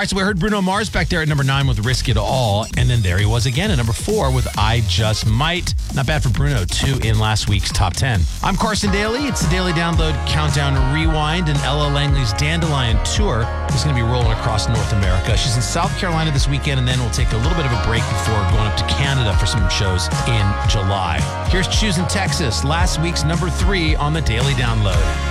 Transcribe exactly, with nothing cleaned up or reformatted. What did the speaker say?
right, so we heard Bruno Mars back there at number nine with Risk It All. And then there he was again at number four with I Just Might. Not bad for Bruno, too, in last week's top ten. I'm Carson Daly. It's the Daily Download Countdown Rewind, and Ella Langley's Dandelion Tour is going to be rolling across North America. She's in South Carolina this weekend, and then we'll take a little bit of a break before going up to Canada for some shows in July. Here's Choosing Texas, last week's number three on the Daily Download.